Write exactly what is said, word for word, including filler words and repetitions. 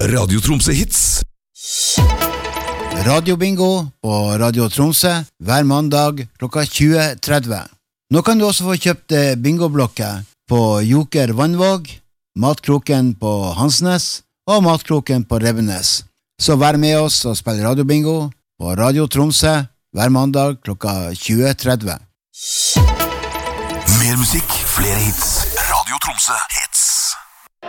Radio Tromsø Hits. Radio Bingo på Radio Tromsø hver mandag klokka tjue tretti. Nå kan du også få kjøpt bingoblokker på Joker Vannvåg, Matkroken på Hansnes og Matkroken på Rebbenes. Så vær med oss og spill Radio Bingo på Radio Tromsø hver mandag klokka tjue tretti. Mer musikk, flere hits. Radio Tromsø Hits.